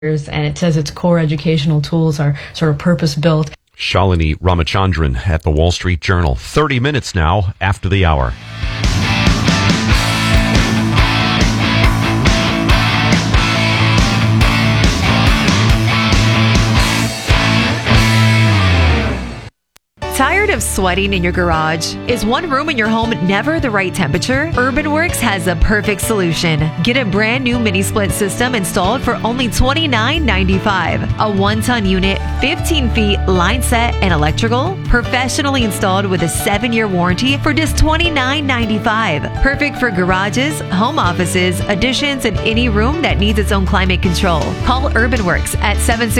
and it says its core educational tools are sort of purpose-built. Shalini Ramachandran at the Wall Street Journal. 30 minutes now after the hour. Tired of sweating in your garage? Is one room in your home never the right temperature? UrbanWorks has a perfect solution. Get a brand new mini split system installed for only $29.95. A 1-ton unit, 15 feet, line set, and electrical, professionally installed with a 7-year warranty for just $29.95. Perfect for garages, home offices, additions, and any room that needs its own climate control. Call UrbanWorks at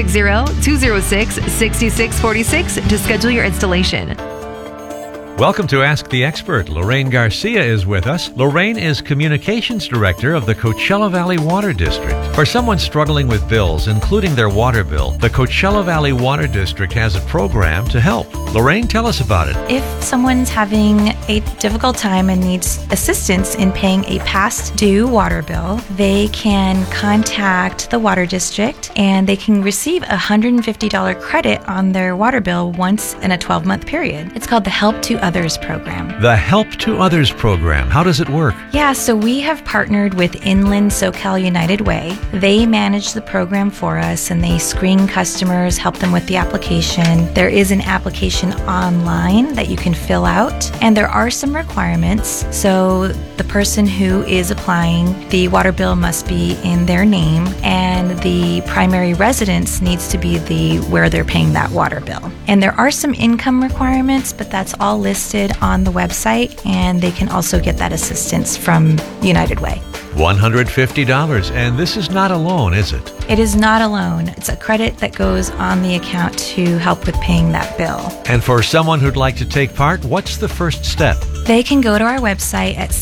760-206-6646 to schedule your installation. Welcome to Ask the Expert. Lorraine Garcia is with us. Lorraine is Communications Director of the Coachella Valley Water District. For someone struggling with bills, including their water bill, the Coachella Valley Water District has a program to help. Lorraine, tell us about it. If someone's having a difficult time and needs assistance in paying a past due water bill, they can contact the water district and they can receive a $150 credit on their water bill once in a 12-month period. It's called the Help to Others program. The Help to Others program. How does it work? Yeah, so we have partnered with Inland SoCal United Way. They manage the program for us and they screen customers, help them with the application. There is an application online that you can fill out, and there are some requirements. So the person who is applying, the water bill must be in their name, and the primary residence needs to be where they're paying that water bill. And there are some income requirements, but that's all listed on the website, and they can also get that assistance from United Way. $150, and this is not a loan, is it? It is not a loan. It's a credit that goes on the account to help with paying that bill. And for someone who'd like to take part, what's the first step? They can go to our website at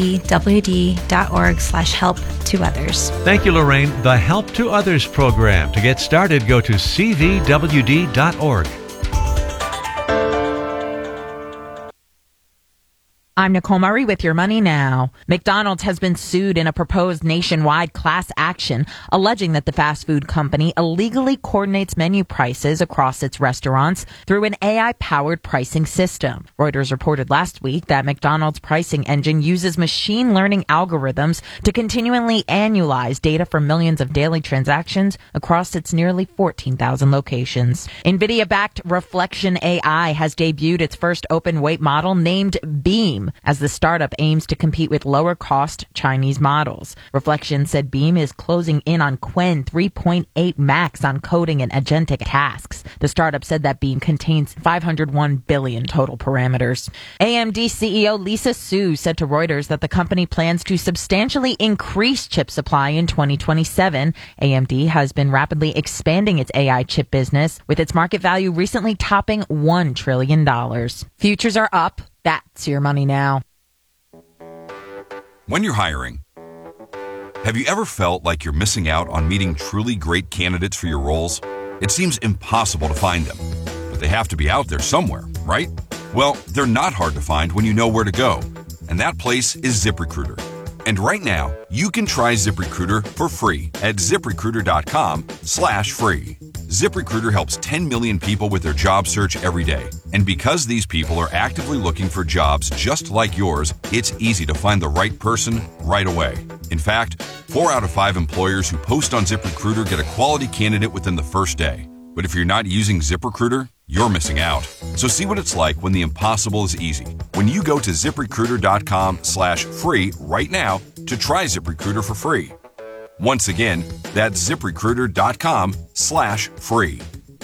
cvwd.org/help-to-others. Thank you, Lorraine. The Help to Others program. To get started, go to cvwd.org. I'm Nicole Murray with Your Money Now. McDonald's has been sued in a proposed nationwide class action, alleging that the fast food company illegally coordinates menu prices across its restaurants through an AI-powered pricing system. Reuters reported last week that McDonald's pricing engine uses machine learning algorithms to continually annualize data from millions of daily transactions across its nearly 14,000 locations. NVIDIA-backed Reflection AI has debuted its first open-weight model named Beam, as the startup aims to compete with lower-cost Chinese models. Reflection said Beam is closing in on Qwen 3.8 Max on coding and agentic tasks. The startup said that Beam contains 501 billion total parameters. AMD CEO Lisa Su said to Reuters that the company plans to substantially increase chip supply in 2027. AMD has been rapidly expanding its AI chip business, with its market value recently topping $1 trillion. Futures are up. That's Your Money Now. When you're hiring, have you ever felt like you're missing out on meeting truly great candidates for your roles? It seems impossible to find them, but they have to be out there somewhere, right? Well, they're not hard to find when you know where to go, and that place is ZipRecruiter. And right now, you can try ZipRecruiter for free at ZipRecruiter.com/free. ZipRecruiter helps 10 million people with their job search every day. And because these people are actively looking for jobs just like yours, it's easy to find the right person right away. In fact, 4 out of 5 employers who post on ZipRecruiter get a quality candidate within the first day. But if you're not using ZipRecruiter, you're missing out. So see what it's like when the impossible is easy. When you go to ZipRecruiter.com/free right now to try ZipRecruiter for free. Once again, that's ZipRecruiter.com/free.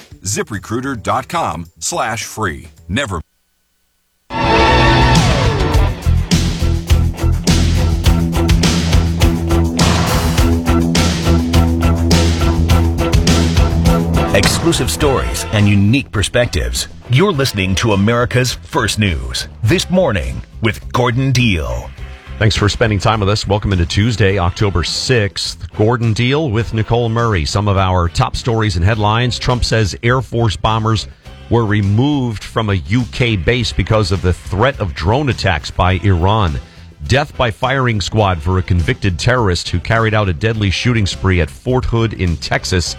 ZipRecruiter.com/free. Never. Exclusive stories and unique perspectives. You're listening to America's First News. This morning with Gordon Deal. Thanks for spending time with us. Welcome into Tuesday, October 6th. Gordon Deal with Nicole Murray. Some of our top stories and headlines. Trump says Air Force bombers were removed from a UK base because of the threat of drone attacks by Iran. Death by firing squad for a convicted terrorist who carried out a deadly shooting spree at Fort Hood in Texas.